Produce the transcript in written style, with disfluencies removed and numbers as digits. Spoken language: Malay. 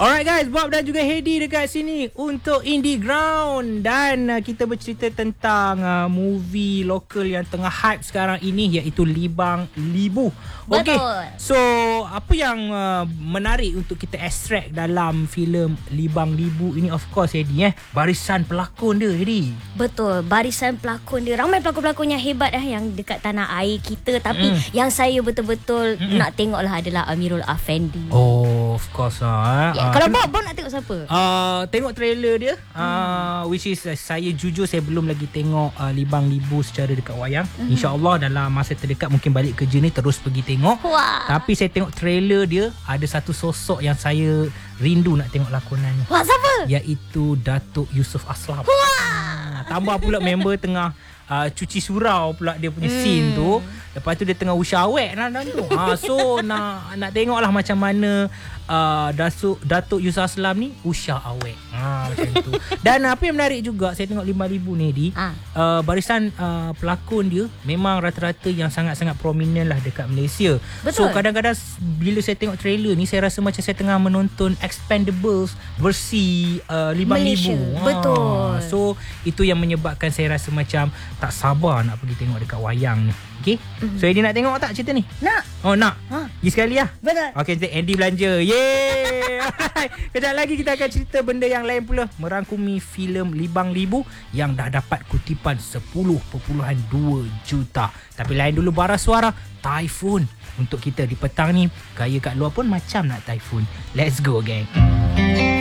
Alright guys, Bob dan juga Hedi dekat sini untuk Indie Ground. Dan kita bercerita tentang movie lokal yang tengah hype sekarang ini, iaitu Libang Libu. Okay, so apa yang menarik untuk kita extract dalam filem Libang Libu ini? Of course Hedi, barisan pelakon dia Hedi. Betul, barisan pelakon dia. Ramai pelakon-pelakon yang hebat yang dekat tanah air kita. Tapi yang saya betul-betul nak tengoklah adalah Amirul Afendi. Oh, of course Kalau Bob nak tengok siapa? Tengok trailer dia, which is saya jujur saya belum lagi tengok Libang Libu secara dekat wayang. InsyaAllah dalam masa terdekat mungkin balik kerja ni terus pergi tengok. Tapi saya tengok trailer dia, ada satu sosok yang saya rindu nak tengok lakonan ni. Wah, siapa? Iaitu Datuk Yusof Aslam. Tambah pula member tengah cuci surau pula dia punya scene tu. Lepas tu dia tengah usah awet dalam tu. So nak tengoklah macam mana Datuk Yusof Aslam ni usah awet. Macam tu. Dan apa yang menarik juga, saya tengok 5,000 ni di barisan pelakon dia memang rata-rata yang sangat-sangat prominent lah dekat Malaysia. Betul. So kadang-kadang bila saya tengok trailer ni, saya rasa macam saya tengah menonton Expendables versi 5,000. Betul. So itu yang menyebabkan saya rasa macam tak sabar nak pergi tengok dekat wayang ni. Okay. So Andy nak tengok tak cerita ni? Nak. Oh nak? Pergi sekali lah. Betul. Okay, kita Andy belanja. Yeay. Kejap lagi kita akan cerita benda yang lain pula, merangkumi filem Libang Libu yang dah dapat kutipan 10.2 juta. Tapi lain dulu bara suara Typhoon untuk kita di petang ni. Gaya kat luar pun macam nak typhoon. Let's go gang.